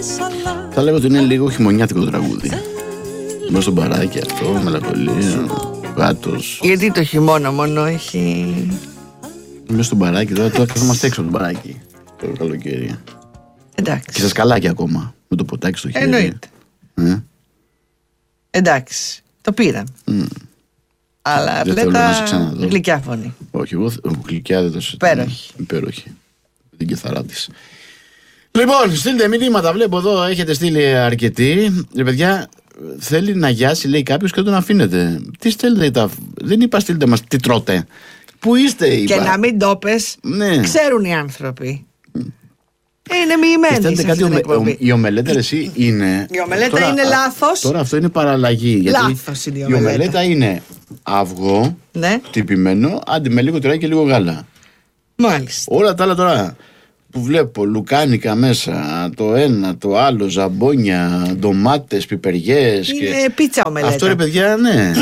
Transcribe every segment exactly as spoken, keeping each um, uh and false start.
Θα λέγω ότι είναι λίγο χειμωνιάτικο τραγούδι. Μέσα στο μπαράκι αυτό, μελαγχολία, γάτος. Γιατί το χειμώνα μόνο έχει. Μέσα στο μπαράκι, τώρα, τώρα καθόμαστε έξω από το μπαράκι το καλοκαίρι. Εντάξει. Και στα σκαλάκια ακόμα, με το ποτάκι στο χέρι. Εννοείται. Ε? Εντάξει, το πήραμε. Mm. Αλλά φλέτα γλυκιά φωνή. Όχι, εγώ γλυκιά δεν το συζητώ. Υπέροχη. Υπέροχη. Την κιθαρά της. Λοιπόν, στείλτε μηνύματα. Βλέπω εδώ έχετε στείλει αρκετοί. Ρε παιδιά, θέλει να γιάσει, λέει κάποιος, και τον αφήνετε. Τι στέλνετε, τα... δεν είπα στείλτε μας τι τρώτε. Πού είστε, είπα. Και να μην το πες, ναι. Ξέρουν οι άνθρωποι. Είναι μοιημένοι σε αυτή την εκπομπή. Η ομελέτα εσύ είναι. Η ομελέτα τώρα, είναι λάθος. Τώρα αυτό είναι παραλλαγή. Λάθος είναι η ομελέτα. Η ομελέτα είναι αυγό, ναι. Τυπημένο, άντι με λίγο τυράκι και λίγο γάλα. Μάλιστα. Όλα τα άλλα τώρα που βλέπω, λουκάνικα μέσα, το ένα, το άλλο, ζαμπόνια, ντομάτες, πιπεριές. Είναι και... πίτσα ομελέτα. Αυτό ρε παιδιά, ναι.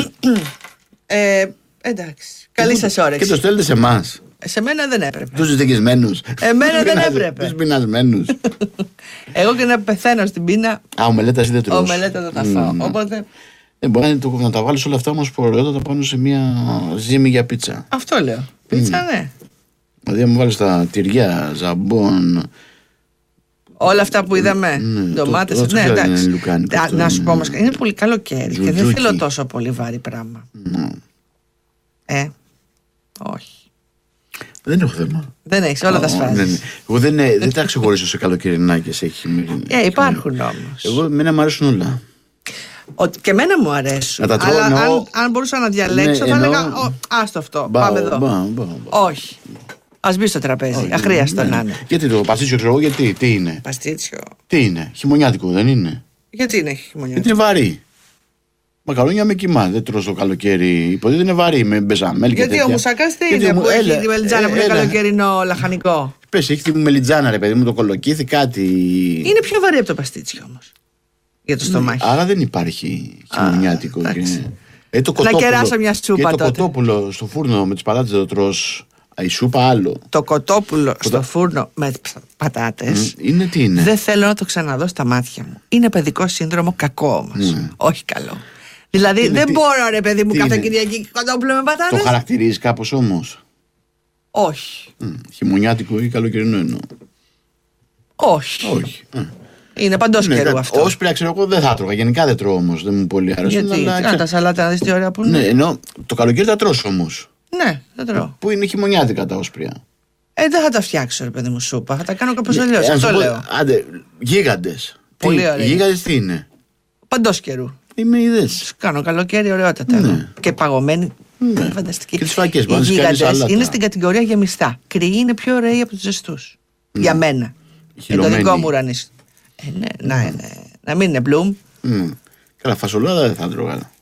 ε, εντάξει. Καλή σας όρεξη. Και το στέλνετε σε εμάς. Σε μένα δεν έπρεπε. Τους δικισμένους. Εμένα δεν έπρεπε. Τους πεινασμένους. Εγώ και να πεθαίνω στην πείνα. Α, ομελέτα εσύ δεν τρως. Ομελέτα δεν τα φάω. Mm. Οπότε. Δεν μπορεί να, να τα βάλεις όλα αυτά όμως προϊόντα πάνω σε μια ζύμη για πίτσα. Αυτό λέω. Πίτσα, mm. ναι. Δηλαδή, αν μου βάλεις τα τυριά, ζαμπόν. Όλα αυτά που είδαμε. Ναι, ντομάτες. Το, το, ναι, εντάξει. Λουκάνικο, να, να σου πω όμως, είναι πολύ καλοκαίρι και δεν θέλω τόσο πολύ βάρη πράγμα. Mm. Ε. Όχι. Δεν έχω θέμα. Δεν έχεις, όλα oh, τα σφάζεις. Εγώ δεν, δεν τα ξεχωρίζω σε καλοκαιρινά και σε χειμερινά. Ε, υπάρχουν όμως. Εγώ, εμένα μου αρέσουν όλα. Ο, και εμένα μου αρέσουν. Να τα τρώω, αλλά εννοώ... αν, αν μπορούσα να διαλέξω, ναι, θα έλεγα. Εννοώ... Άστο αυτό. Μπα, πάμε εδώ. Μπα, μπα, μπα. Όχι. Ας μπει στο τραπέζι. Αχρίαστο να είναι. Γιατί το παστίτσιο, ξέρω εγώ, γιατί, τι είναι. Παστίτσιο. Τι είναι, χειμωνιάτικο δεν είναι. Γιατί είναι χειμωνιάτικο. Γιατί είναι βαρύ. Μακαρόνια με κοιμά, δεν τρώω το καλοκαίρι. Υποτίθεται είναι βαρύ με μπεζαμέλ. Γιατί ο μουσακάς τι είναι που έχει τη μελιτζάνα που είναι καλοκαιρινό λαχανικό. Πες, έχει τη μελιτζάνα ρε παιδί μου, το κολοκύθι, κάτι. Είναι πιο βαρύ από το παστίτσιο όμως. Για το στομάχι. Άρα δεν υπάρχει χειμωνιάτικο. Ε, το να κεράσω μια σούπα και τότε. Το κοτόπουλο στο φούρνο με τις πατάτες δεν το τρως. Η σούπα άλλο. Το κοτόπουλο Κοτα... στο φούρνο με πατάτες. Mm, είναι τι είναι. Δεν θέλω να το ξαναδώ στα μάτια μου. Είναι παιδικό σύνδρομο κακό όμως. Mm. Όχι καλό. Δηλαδή είναι, δεν τι... μπορώ ρε παιδί μου κάθε Κυριακή κοτόπουλο με πατάτες. Το χαρακτηρίζει κάπως όμως. Όχι. Mm, χειμωνιάτικο ή καλοκαιρινό εννοώ. Όχι. Όχι. Mm. Είναι παντός ναι, καιρού αυτό. Όσπρια ξέρω εγώ δεν θα τρώγα. Γενικά δεν τρώω όμως. Δεν μου πολύ αρέσουν. Γιατί, αλλά... Α, τα σαλάτα να δεις τι ωραία που είναι. Ναι, ενώ το καλοκαίρι τα τρως όμως. Ναι, δεν τρώω. Που είναι χειμωνιάτικα τα όσπρια. Ε, δεν θα τα φτιάξω ρε παιδί μου σούπα. Θα τα κάνω κάπως αλλιώς. Ε, αυτό πω, λέω. Άντε, γίγαντες. Πολύ τι, ωραία. Οι γίγαντες τι είναι. Παντός καιρού. Είμαι είδες. Κάνω καλοκαίρι ωραιότατα. Ναι. Και παγωμένη. Ναι. Φανταστική. Και τις φακές οι γίγαντες είναι στην κατηγορία γεμιστά. Κρυοί είναι πιο ωραίοι από τους ζεστούς. Ναι. Για μένα. Για το δικό μου ουρανίσιο. Ε, ναι, να, ναι. Ναι. Να μην είναι μπλουμ. Mm. Καλά, φασολάδα δεν θα τρώγα.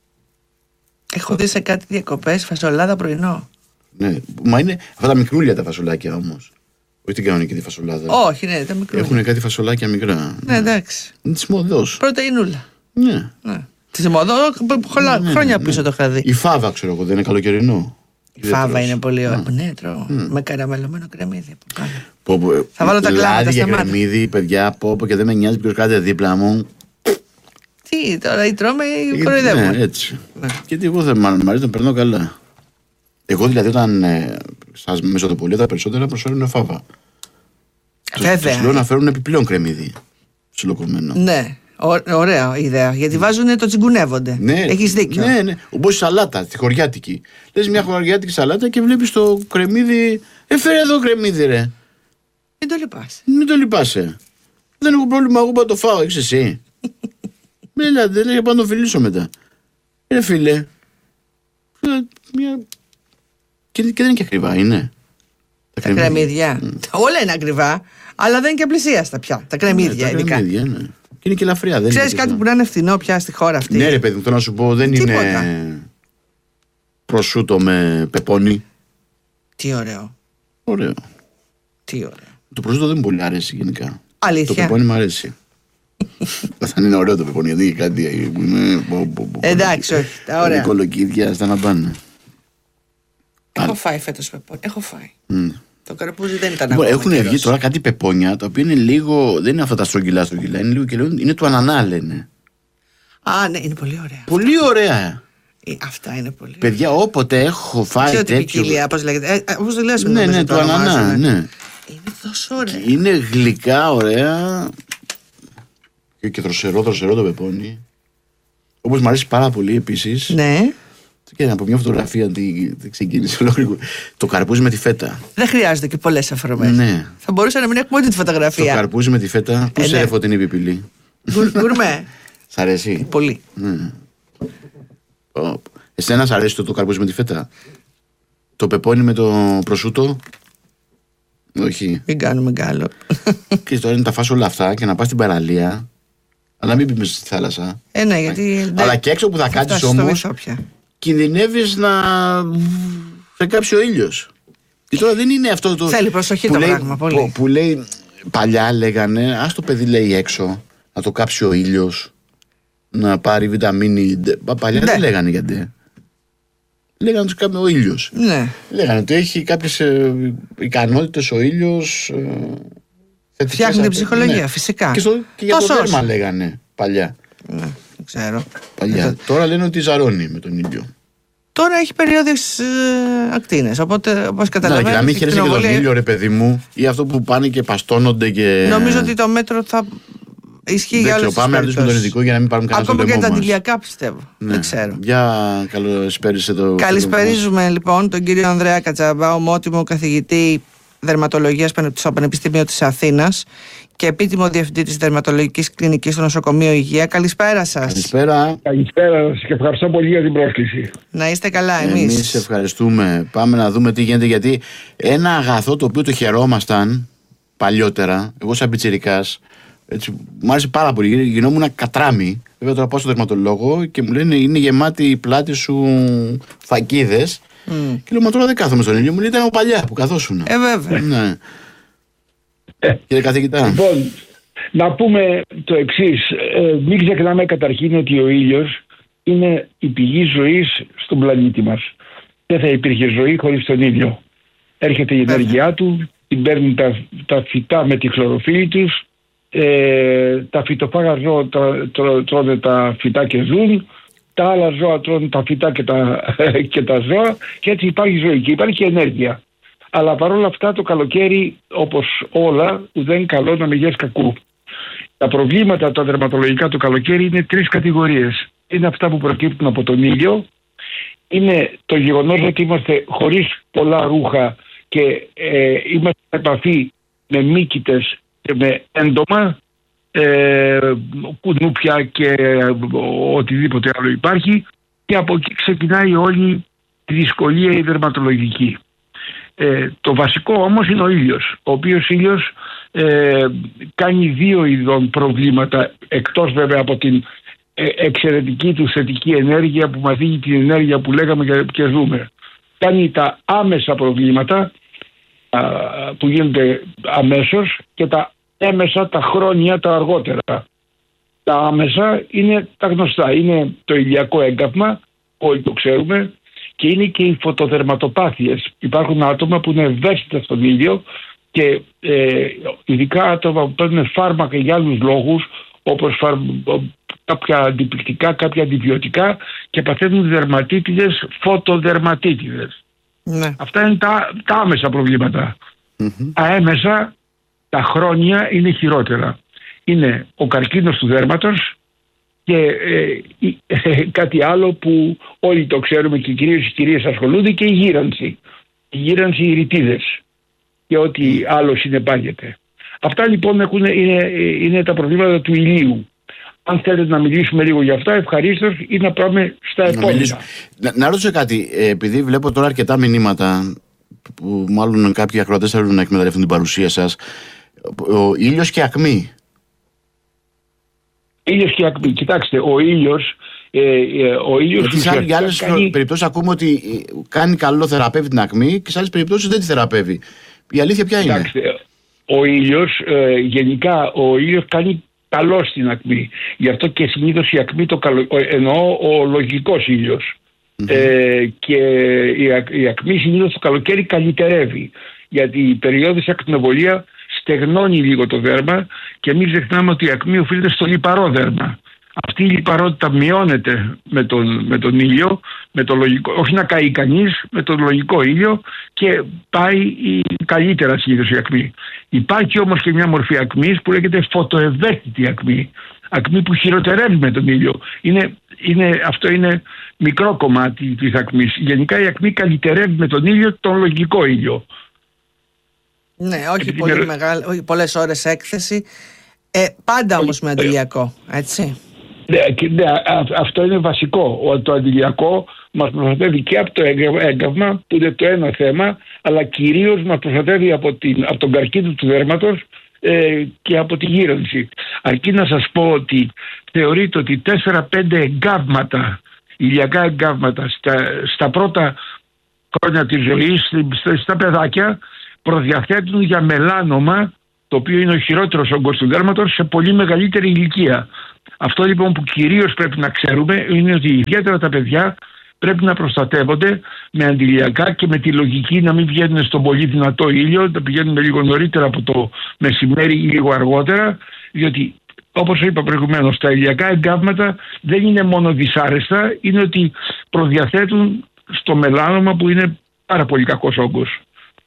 Έχω δει σε κάτι διακοπές φασολάδα πρωινό. Ναι, μα είναι αυτά τα μικρούλια τα φασολάκια όμως. Όχι την κανονική τη φασολάδα. Όχι, ναι, τα μικρούλια. Έχουν κάτι φασολάκια μικρά. Ναι, εντάξει. Είναι της μοδός. Πρωτεϊνούλα. Ναι. ναι. Της μοδός, ναι, ναι, χρόνια ναι, πίσω ναι. Το είχα δει. Η φάβα, ξέρω εγώ, δεν είναι καλοκαιρινό. Η φάβα είναι πολύ ωραία. Ναι, τρώω. Mm. Με καραμελωμένο κρεμμύδι. Πω, πω, θα βάλω τα κλάματα στα μάτια. Κρεμμύδι, παιδιά, πω, πω, και δεν με νοιάζει ποιος κάτι δίπλα μου. Τι, τώρα ή τρώμε ή κοροϊδεύουμε. Ναι, έτσι. Ναι. Γιατί εγώ δεν μ' αρέσει να περνώ καλά. Εγώ δηλαδή όταν ε, σας μεσοδοπολία τα περισσότερα προσφέρουν φάβα. Βέβαια. Τους λέω να φέρουν επιπλέον κρεμμύδι. Ψιλοκομμένο. Ναι. Ωραία ιδέα. Γιατί βάζουν το τσιγκουνεύονται. Ναι, έχεις δίκιο. Ναι, ναι. Όπως σαλάτα, τη χωριάτικη. Λες μια χωριάτικη σαλάτα και βλέπεις το κρεμμύδι. Ε, φέρε εδώ κρεμμύδι, ρε. Μην το λυπάσαι. Μην το λυπάσαι. Δεν έχω πρόβλημα, εγώ να το φάω, έχεις εσύ. Μιλάτε, δεν λέει, πάω να το φιλήσω μετά. Ρε φίλε. Μια... Και, και δεν είναι και ακριβά, είναι. Τα, τα κρεμμύδια. Mm. Όλα είναι ακριβά, αλλά δεν είναι και πλησίαστα πια. Τα κρεμμύδια, ναι, ειδικά. Τα κρεμμύδια, ναι. Και είναι και ελαφριά. Ξέρεις κάτι που να είναι φθηνό πια στη χώρα αυτή. Ναι, ρε παιδί μου, θέλω να σου πω, δεν Τίποτα. Είναι προσούτο με πεπόνι. Τι ωραίο. Ωραίο. Τι ωραίο. Το προσούτο δεν μου πολύ αρέσει γενικά. Αλήθεια. Το πεπόνι μου αρέσει. Θα είναι ωραίο το πεπόνι, γιατί κάτι. Εντάξει, όχι. Τα ωραία. Κολοκύδια, στα να πάνε. Έχω φάει φέτος πεπόνι. Έχω φάει. Mm. Το καρπούζι δεν ήταν λοιπόν, ακόμα. Έχουν βγει τώρα κάτι πεπόνια τα οποία είναι λίγο. Δεν είναι αυτά τα στρογγυλά στρογγυλά. Είναι λίγο και λέω, είναι του ανανά, λένε. Α, ναι, είναι πολύ ωραία. Πολύ ωραία. Ε, αυτά είναι πολύ. Παιδιά, όποτε έχω φάει τέτοιο. τέτοιο. Ποικιλία, πώς λέγεται. Ε, όπως το λες, ναι, ναι, του ανανά, ναι. Είναι τόσο ωραία. Είναι γλυκά, ωραία. Και, και δροσερό, δροσερό το πεπόνι. Όπως μου αρέσει πάρα πολύ επίσης. Ναι. Και από μια φωτογραφία τι ξεκίνησε ολόκληρο. Το καρπούζι με τη φέτα. Δεν χρειάζεται και πολλές αφορμές. Ναι. Θα μπορούσα να μην έχουμε ούτε τη φωτογραφία. Το καρπούζι με τη φέτα. Πού ε, σε ναι. φωτεινή πιπηλή. Γκουρμέ. Σ' αρέσει. Πολύ. Ναι. Εσένα σ' αρέσει το, το καρπούζι με τη φέτα? Το πεπόνι με το προσούτο? Όχι. Μην κάνουμε γκάλο. Και τώρα είναι τα φας όλα αυτά και να πας στην παραλία. Αλλά μην πει μέσα στη θάλασσα. Ε, ναι, γιατί. Αλλά και έξω που θα κάτσεις όμως, κινδυνεύεις να σε κάψει ο ήλιος. Και τώρα δεν είναι αυτό το. Θέλει προσοχή το λέει, πράγμα, πολύ. Που, που λέει, παλιά λέγανε, ας το παιδί λέει έξω, να το κάψει ο ήλιος, να πάρει βιταμίνη. Παλιά ναι. δεν λέγανε γιατί. Λέγανε να τους κάνει ο ήλιος. Ναι. Λέγανε ότι έχει κάποιες ε, ικανότητες ο ήλιος. Ε, Φτιάχνει την ψυχολογία, ναι. φυσικά. Και, στο, και για το δέρμα λέγανε παλιά. Ναι, δεν ξέρω. Παλιά. Ε, Τώρα λένε ότι ζαρώνει με τον ήλιο. Τώρα έχει περιόδιες ε, ακτίνες. Οπότε, όπως καταλαβαίνετε. Ναι, και να μην χαίρεσαι και τον ήλιο, ρε παιδί μου, ή αυτό που πάνε και παστώνονται και. Νομίζω ότι το μέτρο θα ισχύει για όλες τις περιπτώσεις. Πάμε να ρωτήσουμε τον ειδικό για να μην πάρουμε κανένα ακόμα στον και τα μας. αντιλιακά πιστεύω. Ναι. Δεν ξέρω. Για καλησπέρισε το. Καλησπερίζουμε λοιπόν τον κύριο Ανδρέα Κατσαμπά, ομότιμο καθηγητή δερματολογίας στο Πανεπιστήμιο της Αθήνας και επίτιμο διευθυντή της Δερματολογικής Κλινικής στο Νοσοκομείο Υγεία. Καλησπέρα σας. Καλησπέρα. Καλησπέρα σας και ευχαριστώ πολύ για την πρόσκληση. Να είστε καλά, εμείς. Εμείς ευχαριστούμε. Πάμε να δούμε τι γίνεται, γιατί ένα αγαθό το οποίο το χαιρόμασταν παλιότερα, εγώ σαν πιτσιρικάς, έτσι, μου άρεσε πάρα πολύ. Γινόμουν κατράμι. Βέβαια τώρα πάω στο δερματολόγο και μου λένε είναι γεμάτη η πλάτη σου φακίδες. Mm. Και λέω, μα τώρα δεν κάθομαι στον ήλιο. Μου λέει, ήταν από παλιά που καθόσουν. Ε, βέβαια. Ναι. Κύριε καθηγητά. Λοιπόν, να πούμε το εξής. Ε, μην ξεχνάμε καταρχήν ότι ο ήλιος είναι η πηγή ζωής στον πλανήτη μας. Δεν θα υπήρχε ζωή χωρίς τον ήλιο. Έρχεται η ενέργειά του, την παίρνουν τα, τα φυτά με τη χλωροφύλλη τους, ε, τα φυτοφάγα ζώα τα, τρώ, τρώνε τα φυτά και ζουν, τα άλλα ζώα τρώνε τα φυτά και τα, και τα ζώα και έτσι υπάρχει ζωή και υπάρχει και ενέργεια. Αλλά παρόλα αυτά το καλοκαίρι, όπως όλα, δεν είναι καλό να μεγές κακού. Τα προβλήματα τα δερματολογικά το καλοκαίρι είναι τρεις κατηγορίες. Είναι αυτά που προκύπτουν από τον ήλιο, είναι το γεγονός ότι είμαστε χωρίς πολλά ρούχα και ε, είμαστε σε επαφή με μύκητες και με έντομα, ε, κουνούπια και οτιδήποτε άλλο υπάρχει, και από εκεί ξεκινάει όλη η δυσκολία η δερματολογική. Ε, το βασικό όμως είναι ο ήλιος, ο οποίος ήλιος ε, κάνει δύο ειδών προβλήματα, εκτός βέβαια από την ε, εξαιρετική του θετική ενέργεια που μας δίνει την ενέργεια που λέγαμε και, και ζούμε. Κάνει τα άμεσα προβλήματα α, που γίνονται αμέσως και τα έμεσα, τα χρόνια, τα αργότερα. Τα άμεσα είναι τα γνωστά, είναι το ηλιακό έγκαυμα, όλοι το ξέρουμε, και είναι και οι φωτοδερματοπάθειες. Υπάρχουν άτομα που είναι ευαίσθητα στον ήλιο και ε, ειδικά άτομα που παίρνουν φάρμακα για άλλους λόγους, όπως φαρ... κάποια αντιπληκτικά, κάποια αντιβιωτικά, και παθαίνουν δερματίτιδες, φωτοδερματίτιδες. Ναι. Αυτά είναι τα, τα άμεσα προβλήματα. Mm-hmm. Αέμεσα, τα χρόνια είναι χειρότερα. Είναι ο καρκίνος του δέρματος και ε, ε, κάτι άλλο που όλοι το ξέρουμε και κυρίως οι κυρίες ασχολούνται, και η γύρανση. Η γύρανση, οι ρητίδες και ό,τι άλλο συνεπάγεται. Αυτά λοιπόν έχουν, είναι, είναι τα προβλήματα του ηλίου. Αν θέλετε να μιλήσουμε λίγο για αυτά, ευχαρίστως, ή να πάμε στα επόμενα. Να, να ρωτήσω κάτι, επειδή βλέπω τώρα αρκετά μηνύματα που μάλλον κάποιοι ακροατές θέλουν να εκμεταλλευτούν την παρουσία σας. Ο ήλιος και ακμή. Ήλιος και ακμή. Κοιτάξτε, ο ήλιος... Ε, ε, ο ήλιος γιατί για άλλες κάνει... περιπτώσεις ακούμε ότι κάνει καλό, θεραπεύει την ακμή, και σε άλλες περιπτώσεις δεν τη θεραπεύει. Η αλήθεια ποια είναι? Κοιτάξτε, ο ήλιος, ε, γενικά ο ήλιος κάνει καλό στην ακμή. Γι' αυτό και συνήθως η ακμή, το καλο... εννοώ ο λογικός ήλιος. Mm-hmm. Ε, και η, η ακμή συνήθως το καλοκαίρι καλυτερεύει. γιατί η περιόδης ακτινοβολία στεγνώνει λίγο το δέρμα και μην ξεχνάμε ότι η ακμή οφείλεται στο λιπαρό δέρμα. Αυτή η λιπαρότητα μειώνεται με τον, με τον ήλιο, με το λογικό, όχι να καεί κανείς, με τον λογικό ήλιο και πάει η, καλύτερα συνήθως η ακμή. Υπάρχει όμως και μια μορφή ακμής που λέγεται φωτοευαίσθητη ακμή. Ακμή που χειροτερεύει με τον ήλιο. Είναι, είναι, αυτό είναι μικρό κομμάτι της ακμής. Γενικά η ακμή καλυτερεύει με τον ήλιο, τον λογικό ήλιο. Ναι, όχι πολύ είναι... μεγάλη, όχι πολλές ώρες έκθεση. Ε, πάντα όμως με αντιλιακό, έτσι. Ναι, ναι, αυτό είναι βασικό. Το αντιλιακό μας προστατεύει και από το έγκαυμα, που είναι το ένα θέμα, αλλά κυρίως μας προστατεύει από, την, από τον καρκίνο του δέρματος ε, και από τη γύρανση. Αρκεί να σας πω ότι θεωρείται ότι τέσσερα πέντε εγκάβματα, ηλιακά εγκάβματα στα, στα πρώτα χρόνια της ζωής, στα, στα παιδάκια, προδιαθέτουν για μελάνομα, το οποίο είναι ο χειρότερος όγκος του δέρματος, σε πολύ μεγαλύτερη ηλικία. Αυτό λοιπόν που κυρίως πρέπει να ξέρουμε είναι ότι ιδιαίτερα τα παιδιά πρέπει να προστατεύονται με αντιλιακά και με τη λογική να μην βγαίνουν στον πολύ δυνατό ήλιο, να πηγαίνουν λίγο νωρίτερα από το μεσημέρι ή λίγο αργότερα, διότι όπως είπα προηγουμένως, τα ηλιακά εγκάβματα δεν είναι μόνο δυσάρεστα, είναι ότι προδιαθέτουν στο μελάνομα που είναι πάρα πολύ κακός όγκος.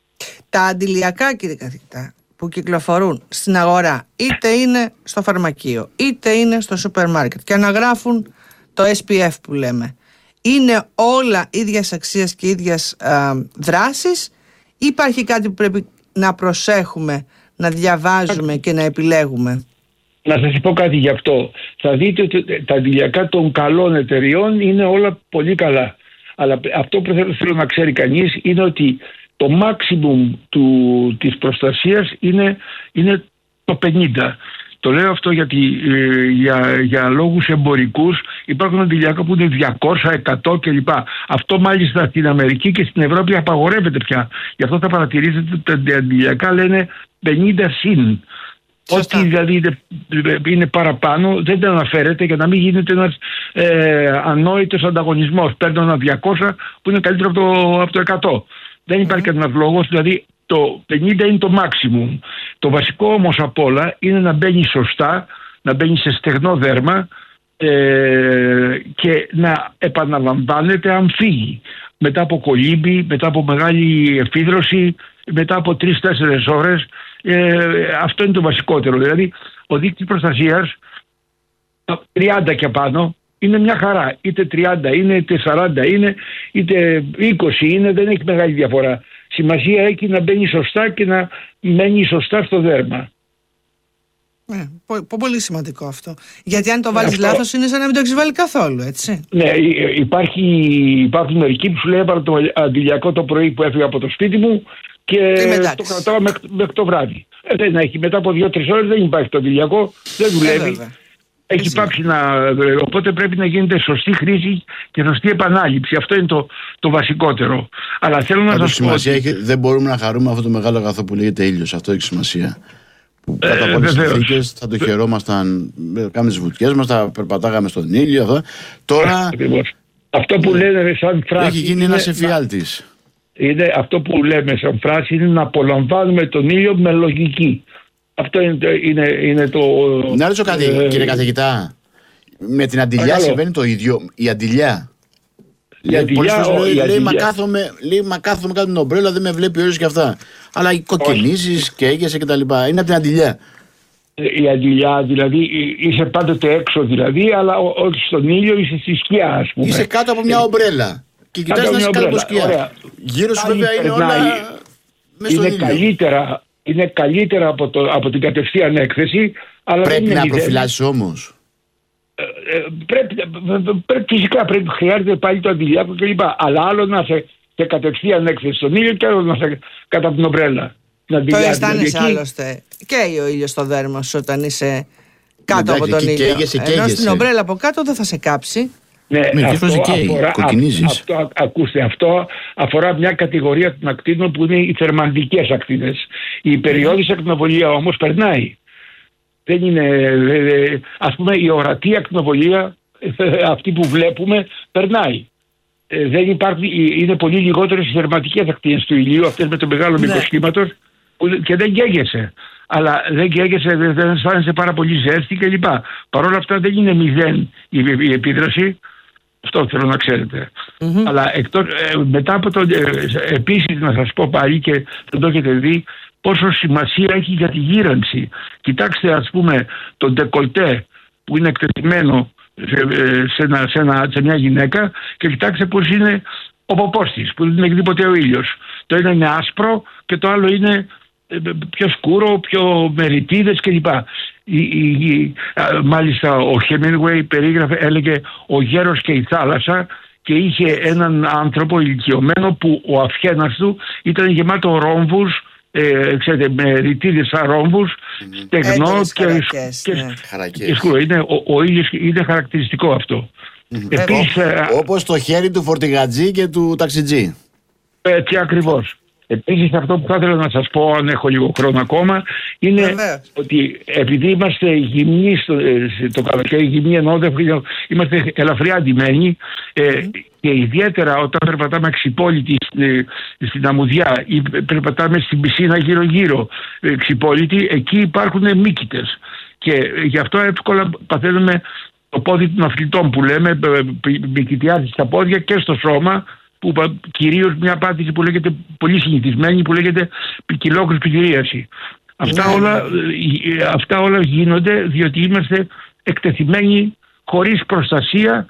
Τα αντιλιακά, κύριε καθηγητά, που κυκλοφορούν στην αγορά, είτε είναι στο φαρμακείο είτε είναι στο σούπερ μάρκετ και αναγράφουν το ες πι εφ που λέμε, είναι όλα ίδιας αξίας και ίδιας α, δράσης, ή υπάρχει κάτι που πρέπει να προσέχουμε, να διαβάζουμε και να επιλέγουμε? Να σας πω κάτι γι' αυτό. Θα δείτε ότι τα αντιλιακά των καλών εταιριών είναι όλα πολύ καλά, αλλά αυτό που θέλω να ξέρει κανείς είναι ότι το maximum του, της προστασίας είναι, είναι το πενήντα. Το λέω αυτό γιατί ε, για, για λόγους εμπορικούς υπάρχουν αντιλιακά που είναι διακόσια, εκατό κλπ. Αυτό μάλιστα στην Αμερική και στην Ευρώπη απαγορεύεται πια. Γι' αυτό θα παρατηρήσετε ότι τα αντιλιακά λένε πενήντα συν. Ό,τι δηλαδή είναι, είναι παραπάνω δεν τα αναφέρεται για να μην γίνεται ένας ε, ανόητος ανταγωνισμός. Παίρνω ένα διακόσια που είναι καλύτερο από το, από το εκατό. Δεν υπάρχει mm-hmm. κανένας λόγος, δηλαδή το πενήντα είναι το maximum. Το βασικό όμως απ' όλα είναι να μπαίνει σωστά, να μπαίνει σε στεγνό δέρμα ε, και να επαναλαμβάνεται αν φύγει. Μετά από κολύμπη, μετά από μεγάλη εφίδρωση, μετά από τρεις τέσσερις ώρες. Ε, αυτό είναι το βασικότερο. Δηλαδή ο δείκτης προστασίας τριάντα και πάνω είναι μια χαρά. Είτε τριάντα είναι, είτε σαράντα είναι, είτε είκοσι είναι, δεν έχει μεγάλη διαφορά. Σημασία έχει να μπαίνει σωστά και να μένει σωστά στο δέρμα. Ναι, πολύ σημαντικό αυτό. Γιατί αν το βάλεις αυτό... λάθος είναι σαν να μην το έχεις βάλει καθόλου, έτσι. Ναι, υπάρχει, υπάρχουν μερικοί που σου λέει έβαλα το αντιλιακό το πρωί που έφυγα από το σπίτι μου και το κρατάω μέχρι, μέχρι το βράδυ. Ε, δεν έχει, μετά από δύο-τρεις ώρες δεν υπάρχει το αντιλιακό, δεν δουλεύει. Ε, έχει πάψει να. Οπότε πρέπει να γίνεται σωστή χρήση και σωστή επανάληψη. Αυτό είναι το, το βασικότερο. Αλλά θέλω να σας πω. Ότι... Έχει, δεν μπορούμε να χαρούμε αυτό το μεγάλο αγαθό που λέγεται ήλιος. Αυτό έχει σημασία. Που κάτω από τις συνθήκες θα το χαιρόμασταν. Κάνουμε τις βουτιές μας, θα περπατάγαμε στον ήλιο. Αυτό. Τώρα. Αυτό που λένε σαν φράση. Έχει γίνει ένας εφιάλτης. Είναι, αυτό που λέμε σαν φράση είναι να απολαμβάνουμε τον ήλιο με λογική. Αυτό είναι, είναι, είναι το... Να ρωτήσω κάτι, ε, κύριε καθηγητά. Με την αντιλιά συμβαίνει το ίδιο. Η αντιλιά. Η αντιλιά, ο, λέει, η λέει, αντιλιά. μα κάθομαι, λέει, μα κάθομαι κάτω την ομπρέλα, δεν με βλέπει ο ήλιος και αυτά. Αλλά οι κοκκινήσεις και έγεσαι και τα λοιπά. Είναι από την αντιλιά. Η αντιλιά, δηλαδή, είσαι πάντοτε έξω δηλαδή, αλλά όχι στον ήλιο, είσαι στη σκιά, ας πούμε. Είσαι κάτω από μια ομπρέλα. Και κοιτάς να είσαι κάτω από σκιά. Γύρω σου βέβαια είναι όλα μέσα στον ήλιο. Καλύτερα. Είναι καλύτερα από, το, από την κατευθείαν έκθεση. Αλλά πρέπει δεν να είναι προφυλάσσεις όμως. Ε, ε, πρέπει, πρέπει, φυσικά πρέπει, χρειάζεται πάλι το αντιλιακό κλπ. Αλλά άλλο να είσαι σε κατευθείαν έκθεση στον ήλιο και άλλο να είσαι κάτω από την ομπρέλα. Το αισθάνεσαι άλλωστε. Καίει ο ήλιος στο δέρμα σου όταν είσαι κάτω από τον ήλιο. Ενώ στην ομπρέλα από κάτω δεν θα σε κάψει. Ναι, αυτό, αφορά, αυτό, ακούστε, αυτό αφορά μια κατηγορία των ακτίνων που είναι οι θερμαντικές ακτίνες. Η περιόδης ακτινοβολία όμως περνάει. Δεν είναι, ας πούμε, η ορατή ακτινοβολία, αυτή που βλέπουμε, περνάει. ε, δεν υπάρχουν, είναι πολύ λιγότερες οι θερματικές ακτίνες του ηλίου, αυτές με το μεγάλο μήκος κύματος, και δεν καίγεσαι. Αλλά δεν καίγεσαι, δεν αισθάνεσαι πάρα πολύ ζέστη κλπ. Παρ' όλα αυτά δεν είναι μηδέν η, η επίδραση. Αυτό θέλω να ξέρετε. Mm-hmm. Αλλά εκτός, ε, μετά από το. Ε, επίσης, να σας πω πάλι και δεν το έχετε δει, πόσο σημασία έχει για τη γύρανση. Κοιτάξτε, ας πούμε, το ντεκολτέ που είναι εκτεθειμένο σε, σε, ένα, σε, ένα, σε μια γυναίκα, και κοιτάξτε πώς είναι ο ποπός της, που δεν έχει τίποτε ο ήλιος. Το ένα είναι άσπρο και το άλλο είναι πιο σκούρο, πιο με ρητίδες κλπ. Η, η, η, μάλιστα ο Hemingway περίγραφε, έλεγε ο γέρος και η θάλασσα, και είχε έναν άνθρωπο ηλικιωμένο που ο αυχένας του ήταν γεμάτο ρόμβους, ε, ξέρετε, με ρητίδες σαν ρόμβους, mm-hmm. στεγνό και, και, ναι. και σκούρο. Είναι, ο, ο ήλιος είναι χαρακτηριστικό αυτό. Mm-hmm. Επίσης, ε, όπως το χέρι του φορτηγατζή και του ταξιτζή. Έτσι ακριβώς. Επίσης, αυτό που θα ήθελα να σας πω, αν έχω λίγο χρόνο ακόμα, είναι Βέβαια. ότι επειδή είμαστε γυμνοί στο, το καλοκαίρι, γυμνοί εννοώ, είμαστε ελαφριά αντιμένοι, mm. ε, και ιδιαίτερα όταν περπατάμε αξιπόλητοι στην, στην αμμουδιά ή περπατάμε στην πισίνα γύρω-γύρω αξιπόλητοι, εκεί υπάρχουν μύκητες. Και γι' αυτό εύκολα παθαίνουμε το πόδι των αθλητών που λέμε, μυκητιάζει στα πόδια και στο σώμα, που κυρίως μια πάτηση που λέγεται πολύ συνηθισμένη, που λέγεται ποικιλόκρους πικυρίαση. Αυτά, yeah. όλα, αυτά όλα γίνονται διότι είμαστε εκτεθειμένοι χωρίς προστασία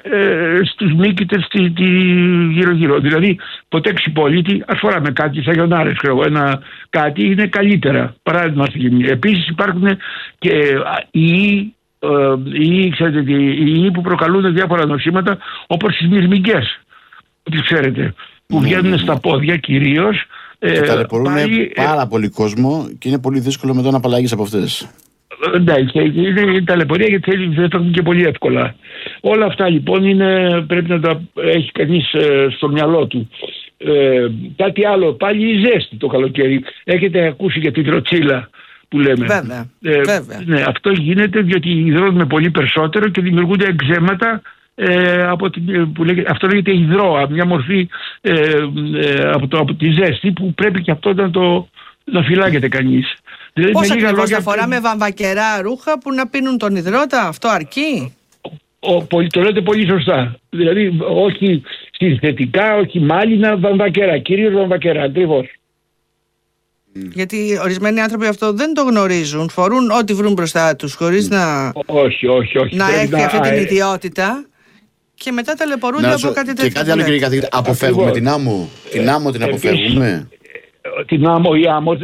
ε, στους μύκητες τη, τη, γύρω-γύρω. Δηλαδή ποτέ ξυπόλυτη, ας φοράμε κάτι σαν γιονάρες, ένα κάτι είναι καλύτερα παρά να είμαστε γυμνοί. Επίσης υπάρχουν και ιοί, ιοί, ξέρετε, ιοί που προκαλούν διάφορα νοσήματα, όπως τις μυρμηγκές. Τι ξέρετε, που βγαίνουν mm. στα πόδια κυρίως. Και ε, ταλαιπωρούν πάλι, πάρα πολύ κόσμο και είναι πολύ δύσκολο μετά να απαλλαγείς από αυτές. Ναι, είναι ταλαιπωρία γιατί δεν το έχουν και πολύ εύκολα. Όλα αυτά λοιπόν είναι, πρέπει να τα έχει κανείς ε, στο μυαλό του. Ε, κάτι άλλο, πάλι η ζέστη το καλοκαίρι. Έχετε ακούσει για την τροτσίλα που λέμε. Βέβαια, ε, βέβαια. Ναι, αυτό γίνεται διότι υδρώνουμε πολύ περισσότερο και δημιουργούνται εκζέματα. Ε, από την, που λέγεται, αυτό λέγεται υδρόα, μια μορφή ε, ε, από, το, από τη ζέστη που πρέπει και αυτό να το να φυλάγεται κανείς. Δηλαδή, πώς ακριβώς λόγια... θα φοράμε βαμβακερά ρούχα που να πίνουν τον υδρότα, αυτό αρκεί? Ο, ο, το λέτε πολύ σωστά. Δηλαδή όχι συνθετικά, όχι μάλινα, βαμβακερά, κυρίως βαμβακερά, ακριβώς. Γιατί ορισμένοι άνθρωποι αυτό δεν το γνωρίζουν, φορούν ό,τι βρουν μπροστά τους χωρίς να, όχι, όχι, όχι. να έχει να... αυτή την ιδιότητα. Και μετά ταλαιπωρούνται από κάτι τέτοιο. Και κάτι άλλο, κύριε καθηγητή, αποφεύγουμε την άμμο. Την άμμο την αποφεύγουμε. Την άμμο, η άμμος,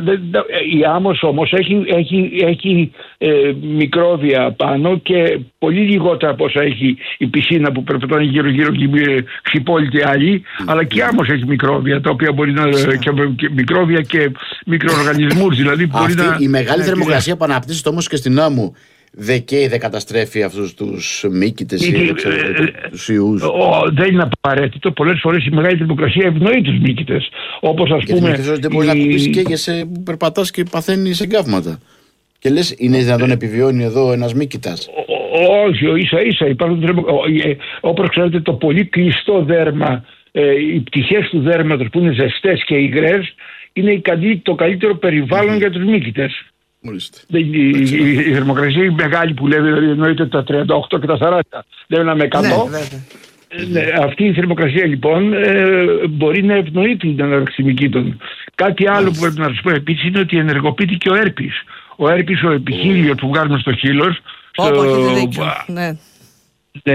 η άμμος όμως έχει, έχει, έχει ε, μικρόβια πάνω και πολύ λιγότερα από όσα έχει η πισίνα που περπατάνε γύρω-γύρω και ξυπόλυτοι άλλοι, mm. αλλά και η άμμος έχει μικρόβια, τα οποία μπορεί να yeah. και, και μικρόβια και μικροοργανισμούς. Δηλαδή μπορεί Αυτή να, η μεγάλη να, θερμοκρασία που αναπτύσσεται όμως και στην άμμο δεν καίει, δεν καταστρέφει αυτούς τους μύκητες ή τους ιούς? Δεν είναι απαραίτητο. Πολλές φορές η μεγάλη θερμοκρασία ευνοεί τους μύκητες. Όπως ας πούμε. Γιατί δεν μπορεί να κουμπίσει καίγεσαι που περπατάς και παθαίνεις εγκάβματα. Και λες, είναι δυνατόν να επιβιώνει εδώ ένας μύκητας? Όχι, ίσα ίσα υπάρχουν. Όπως ξέρετε, το πολύ κλειστό δέρμα, οι πτυχές του δέρματος που είναι ζεστές και υγρές, είναι το καλύτερο περιβάλλον για τους μύκητες. Η, η, η θερμοκρασία η μεγάλη που λέμε, δηλαδή εννοείται τα τριάντα οκτώ και τα σαράντα, δεν είναι με εκατό. Ναι, ναι, αυτή η θερμοκρασία λοιπόν ε, μπορεί να ευνοεί την αναρρωστή μυκήτων. Κάτι άλλο που πρέπει να σας πω επίσης είναι ότι ενεργοποιείται και ο έρπης. Ο έρπης, ο επιχείλιος που βγάζουμε στο χείλος. Όπως έχετε δίκιο, ναι. Ναι,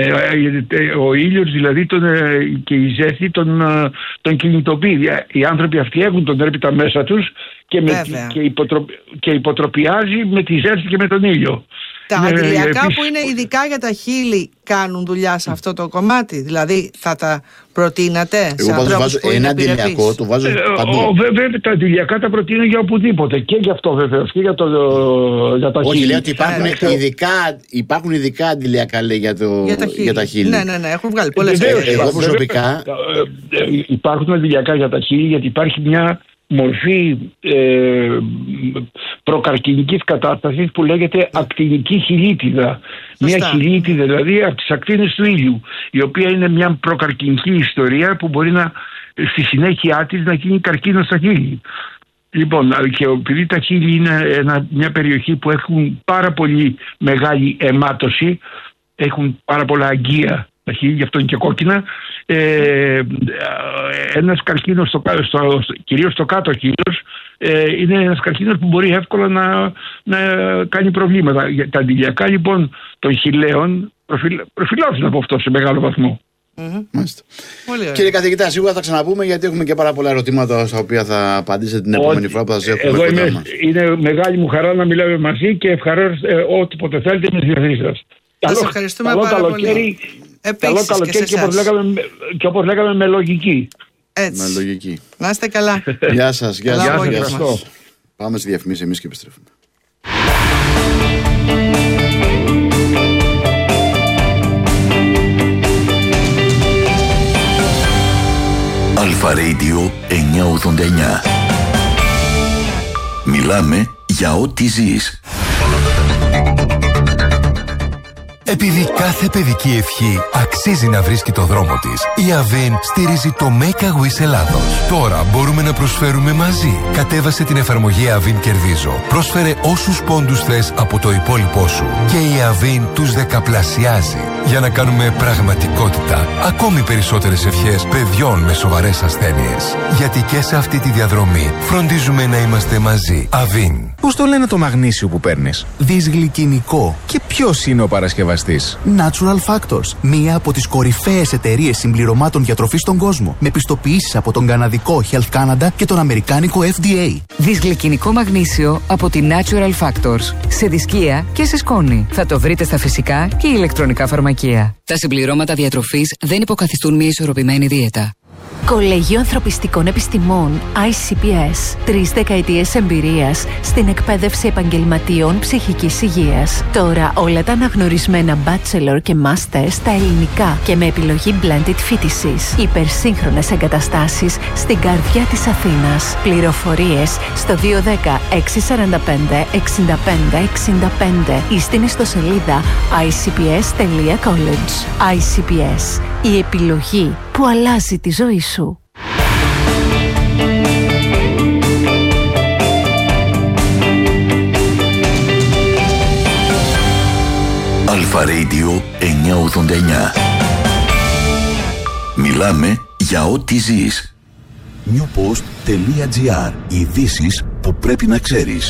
ο ήλιος δηλαδή τον, και η ζέστη τον, τον κινητοποιεί. Οι άνθρωποι αυτοί έχουν τον έρπιτα μέσα τους και, με, και, υποτρο, και υποτροπιάζει με τη ζέστη και με τον ήλιο. Τα αντιλιακά επίσης, που είναι ειδικά για τα χείλη κάνουν δουλειά σε αυτό το κομμάτι? Δηλαδή θα τα προτείνατε? Εγώ βάζω, βάζω ένα αντιλιακό, το βάζω παντού. Ε, βέβαια τα αντιλιακά τα προτείνω για οπουδήποτε και για αυτό βεβαίως και για, το, για τα χείλη. Όχι, λέω ότι υπάρχουν, yeah, ειδικά, υπάρχουν ειδικά αντιλιακά, λέει, για, το, για, τα για τα χείλη. Ναι, ναι, ναι, έχουν βγάλει πολλές. Εγώ προσωπικά υπάρχουν αντιλιακά για τα χείλη γιατί υπάρχει μια μορφή ε, προκαρκινικής κατάστασης που λέγεται ακτινική χιλίτιδα. Μια χιλίτιδα δηλαδή από τις ακτίνες του ήλιου, η οποία είναι μια προκαρκινική ιστορία που μπορεί να στη συνέχεια της να γίνει καρκίνο στα χείλη. Λοιπόν, και επειδή τα χείλη είναι ένα, μια περιοχή που έχουν πάρα πολύ μεγάλη αιμάτωση, έχουν πάρα πολλά αγγεία τα χείλη, γι' αυτό είναι και κόκκινα, ε, ένας καρκίνος στο, στο, κυρίως στο κάτω χείλος ε, είναι ένας καρκίνος που μπορεί εύκολα να, να κάνει προβλήματα. Τα αντιλιακά λοιπόν των χειλαίων προφυλ, προφυλάσσουν από αυτό σε μεγάλο βαθμό. Mm-hmm. Κύριε καθηγητά, σίγουρα θα ξαναπούμε, γιατί έχουμε και πάρα πολλά ερωτήματα στα οποία θα απαντήσετε την επόμενη φορά που θα σας έχουμε. Εγώ είμαι, είναι μεγάλη μου χαρά να μιλάμε μαζί και ευχαρίστω ε, ό,τι θέλετε με τη διαθέση σας. Σας ευχαριστούμε καλό πάρα πολύ. Καλό καλοκαίρι και, και, όπως λέγαμε, και όπως λέγαμε με λογική. Έτσι. Με λογική. Να είστε καλά. Γεια σας. Γεια σας. Γεια σας. Πάμε στη διαφημίση εμείς και επιστρέφουμε. Αλφα Radio εννιακόσια ογδόντα εννιά. Μιλάμε για ό,τι ζεις. Επειδή κάθε παιδική ευχή αξίζει να βρίσκει το δρόμο της, η Avin στηρίζει το Make a Wish Ελλάδος. Τώρα μπορούμε να προσφέρουμε μαζί. Κατέβασε την εφαρμογή Avin Κερδίζω. Πρόσφερε όσους πόντους θες από το υπόλοιπό σου και η Avin τους δεκαπλασιάζει για να κάνουμε πραγματικότητα ακόμη περισσότερες ευχές παιδιών με σοβαρές ασθένειες. Γιατί και σε αυτή τη διαδρομή φροντίζουμε να είμαστε μαζί. Avin. Πώς το λένε το μαγνήσιο που παίρνεις? Δυσγλυκινικό. Και ποιος είναι ο παρασκευαστής? Natural Factors, μία από τις κορυφαίες εταιρείες συμπληρωμάτων διατροφής στον κόσμο, με πιστοποιήσεις από τον καναδικό Health Canada και τον αμερικάνικο F D A. Δυσγλυκινικό μαγνήσιο από τη Natural Factors. Σε δισκία και σε σκόνη. Θα το βρείτε στα φυσικά και ηλεκτρονικά φαρμακεία. Τα συμπληρώματα διατροφής δεν υποκαθιστούν μια ισορροπημένη δίαιτα. Κολέγιο Ανθρωπιστικών Επιστημών άι σι πι ες. Τρεις δεκαετίες εμπειρίας στην εκπαίδευση επαγγελματιών ψυχικής υγείας. Τώρα όλα τα αναγνωρισμένα bachelor και master στα ελληνικά και με επιλογή blended φοιτησης. Υπερσύγχρονες εγκαταστάσεις στην καρδιά της Αθήνας. Πληροφορίες στο δύο ένα μηδέν έξι τέσσερα πέντε έξι πέντε έξι πέντε ή στην ιστοσελίδα άι σι πι ες τελεία college. άι σι πι ες. Η επιλογή που αλλάζει τη ζωή σου. Αλφα Radio εννιακόσια ογδόντα εννιά. Μιλάμε για ό,τι ζεις. newpost.gr. Ειδήσεις που πρέπει να ξέρεις.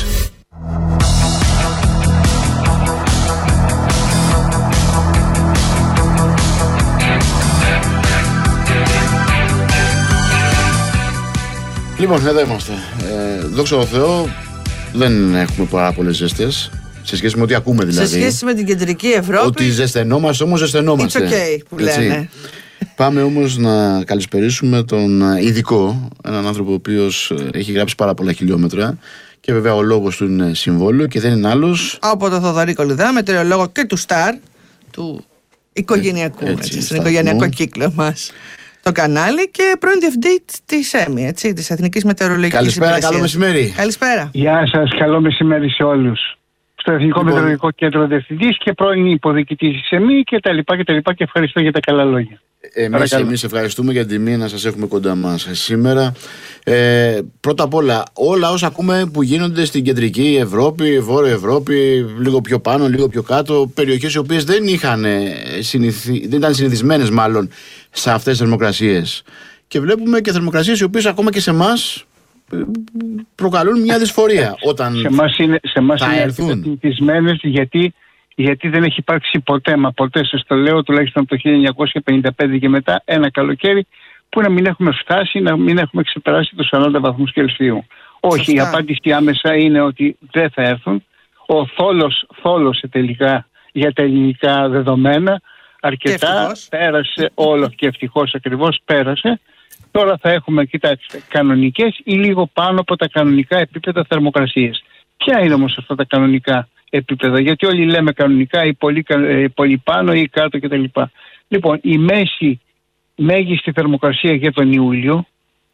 Λοιπόν, εδώ είμαστε. Ε, δόξα τω Θεώ, δεν έχουμε πάρα πολλές ζέστες. Σε σχέση με ό,τι ακούμε δηλαδή. Σε σχέση με την κεντρική Ευρώπη. Ότι ζεσθενόμαστε, όμως ζεσθενόμαστε. It's okay που λένε. Πάμε όμως να καλησπερίσουμε τον ειδικό, έναν άνθρωπο ο οποίος έχει γράψει πάρα πολλά χιλιόμετρα και βέβαια ο λόγος του είναι συμβόλαιο και δεν είναι άλλος από τον Θοδωρή Κολυδά, μετεωρολόγο και του Σταρ, του οικογενειακού, ε, έτσι, στον οικογενειακό κύκλο μας το κανάλι, και πρώην διευθυντή της ΕΜΗ, έτσι, της Εθνικής Μετεωρολογικής Καλησπέρα, Υπηρεσίας. καλό μεσημέρι. Καλησπέρα. Γεια σας, καλό μεσημέρι σε όλους. Στο Εθνικό λοιπόν... Μετεωρολογικό Κέντρο Διευθυντής και πρώην υποδιοικητής της ΕΜΗ και τα λοιπά και τα λοιπά, και ευχαριστώ για τα καλά λόγια. Εμείς, εμείς ευχαριστούμε για την τιμή να σας έχουμε κοντά μας σήμερα. Ε, πρώτα απ' όλα, όλα όσα ακούμε που γίνονται στην κεντρική Ευρώπη, Βόρεια Ευρώπη, λίγο πιο πάνω, λίγο πιο κάτω, περιοχές οι οποίες δεν, είχαν συνηθι... δεν ήταν συνηθισμένες μάλλον σε αυτές τις θερμοκρασίες. Και βλέπουμε και θερμοκρασίες οι οποίες ακόμα και σε εμάς προκαλούν μια δυσφορία όταν σε εμάς είναι, σε εμάς θα είναι έρθουν. συνηθισμένες, γιατί γιατί δεν έχει υπάρξει ποτέ, μα ποτέ σας το λέω, τουλάχιστον από το χίλια εννιακόσια πενήντα πέντε και μετά, ένα καλοκαίρι που να μην έχουμε φτάσει, να μην έχουμε ξεπεράσει τους σαράντα βαθμούς Κελσίου. Όχι, η απάντηση άμεσα είναι ότι δεν θα έρθουν. Ο θόλος θόλωσε τελικά για τα ελληνικά δεδομένα, αρκετά, πέρασε όλο και ευτυχώς ακριβώς πέρασε. Τώρα θα έχουμε, κοιτάξτε, κανονικές ή λίγο πάνω από τα κανονικά επίπεδα θερμοκρασίες. Ποια είναι όμως αυτά τα κανονικά επίπεδα? Γιατί όλοι λέμε κανονικά ή πολύ, πολύ πάνω ή κάτω κτλ. Λοιπόν, η μέση μέγιστη θερμοκρασία για τον Ιούλιο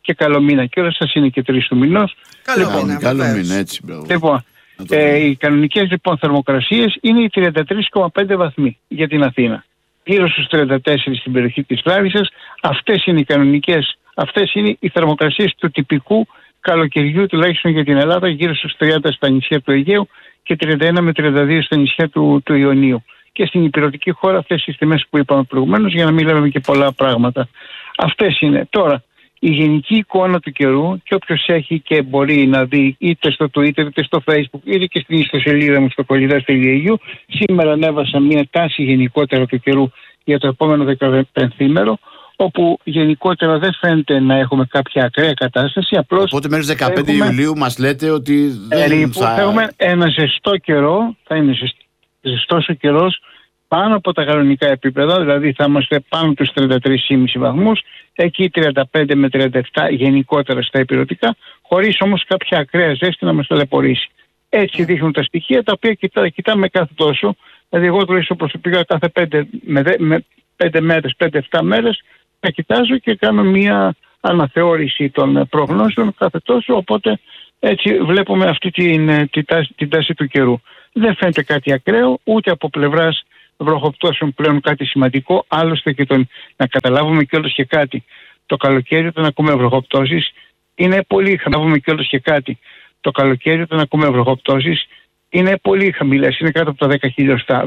και καλό μήνα. Και όλες σας είναι και τρεις του μηνός. Καλό λοιπόν, μήνα, καλό βεβαίως. μήνα, έτσι, μπράβο. Λοιπόν, ε, οι κανονικές λοιπόν θερμοκρασίες είναι οι τριάντα τρία κόμμα πέντε βαθμοί για την Αθήνα. Γύρω στους τριάντα τέσσερα στην περιοχή της Λάρισσας. Αυτές είναι οι κανονικές, αυτές είναι οι θερμοκρασίες του τυπικού καλοκαιριού, τουλάχιστον για την Ελλάδα, γύρω στους τριάντα στα νησιά του Αιγαίου και τριάντα ένα με τριάντα δύο στα νησιά του, του Ιωνίου. Και στην υπηρετική χώρα αυτές τις τιμές που είπαμε προηγουμένως, για να μην λέμε και πολλά πράγματα. Αυτές είναι. Τώρα, η γενική εικόνα του καιρού, και όποιος έχει και μπορεί να δει είτε στο Twitter είτε στο Facebook είτε και στην ιστοσελίδα μου στο κολυδάς τελεία ι γιου, σήμερα ανέβασα μια τάση γενικότερα του καιρού για το επόμενο δεκαπενθήμερο, όπου γενικότερα δεν φαίνεται να έχουμε κάποια ακραία κατάσταση. Απλώς οπότε μέχρι δεκαπέντε έχουμε, Ιουλίου μας λέτε ότι δεν ε, θα... θα έχουμε ένα ζεστό καιρό, θα είναι ζεστός ο καιρός πάνω από τα κανονικά επίπεδα, δηλαδή θα είμαστε πάνω από τους τριάντα τρία κόμμα πέντε βαθμούς, εκεί τριάντα πέντε με τριάντα επτά γενικότερα στα υπηρετικά, χωρίς όμως κάποια ακραία ζέστη να μας ταλαιπωρήσει. Έτσι δείχνουν τα στοιχεία, τα οποία κοιτά, κοιτάμε κάθε τόσο, δηλαδή εγώ τουλάχιστον προσωπικά κάθε πέντε με, με πέντε μέρες, πέντε εφτά μέρες θα κοιτάζω και κάνω μια αναθεώρηση των προγνώσεων κάθε τόσο, οπότε έτσι βλέπουμε αυτή την, την, τάση, την τάση του καιρού. Δεν φαίνεται κάτι ακραίο, ούτε από πλευράς βροχοπτώσεων πλέον κάτι σημαντικό, άλλωστε και τον, να καταλάβουμε κιόλας και κάτι. Το καλοκαίρι όταν ακούμε βροχοπτώσεις είναι πολύ χαμηλές και όλος και κάτι. Το καλοκαίρι όταν ακούμε βροχοπτώσεις είναι πολύ χαμηλές, είναι κάτω από τα δέκα χιλιοστά.